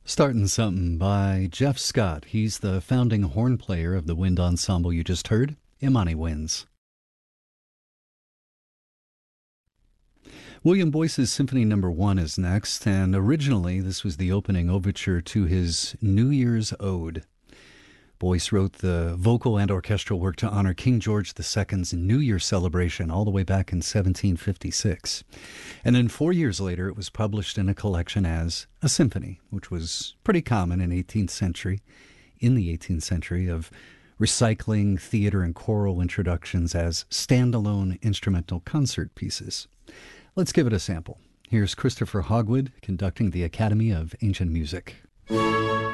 Starting Something by Jeff Scott. He's the founding horn player of the wind ensemble you just heard, Imani Winds. William Boyce's Symphony No. 1 is next, and originally this was the opening overture to his New Year's Ode. Boyce wrote the vocal and orchestral work to honor King George II's New Year celebration all the way back in 1756. And then 4 years later, it was published in a collection as a symphony, which was pretty common in the 18th century, of recycling theater and choral introductions as standalone instrumental concert pieces. Let's give it a sample. Here's Christopher Hogwood conducting the Academy of Ancient Music.